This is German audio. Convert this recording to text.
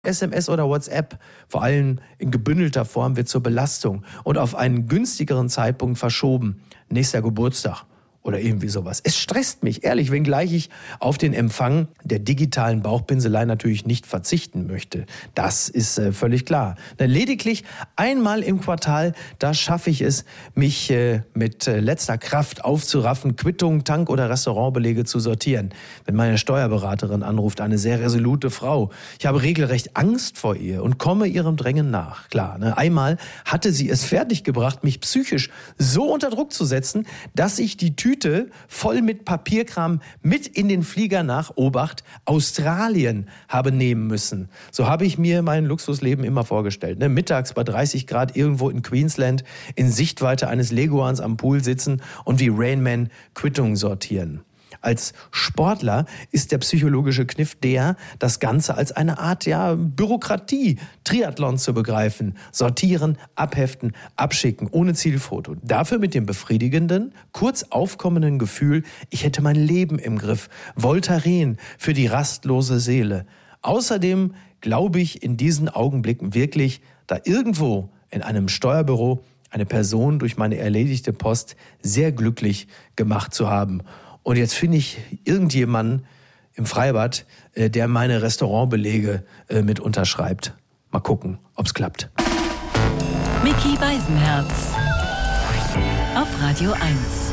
SMS oder WhatsApp, vor allem in gebündelter Form, wird zur Belastung und auf einen günstigeren Zeitpunkt verschoben. Nächster Geburtstag oder irgendwie sowas. Es stresst mich, ehrlich, wenngleich ich auf den Empfang der digitalen Bauchpinselei natürlich nicht verzichten möchte. Das ist völlig klar. Lediglich einmal im Quartal, da schaffe ich es, mich mit letzter Kraft aufzuraffen, Quittungen, Tank- oder Restaurantbelege zu sortieren. Wenn meine Steuerberaterin anruft, eine sehr resolute Frau. Ich habe regelrecht Angst vor ihr und komme ihrem Drängen nach. Klar, einmal hatte sie es fertiggebracht, mich psychisch so unter Druck zu setzen, dass ich die Tüte voll mit Papierkram mit in den Flieger nach Obacht Australien habe nehmen müssen. So habe ich mir mein Luxusleben immer vorgestellt. Mittags bei 30 Grad irgendwo in Queensland in Sichtweite eines Leguans am Pool sitzen und wie Rain Man Quittungen sortieren. Als Sportler ist der psychologische Kniff das Ganze als eine Art Bürokratie, Triathlon zu begreifen. Sortieren, abheften, abschicken, ohne Zielfoto. Dafür mit dem befriedigenden, kurz aufkommenden Gefühl, ich hätte mein Leben im Griff. Voltaren für die rastlose Seele. Außerdem glaube ich in diesen Augenblicken wirklich, da irgendwo in einem Steuerbüro eine Person durch meine erledigte Post sehr glücklich gemacht zu haben. Und jetzt finde ich irgendjemanden im Freibad, der meine Restaurantbelege mit unterschreibt. Mal gucken, ob's klappt. Micky Beisenherz auf Radio 1.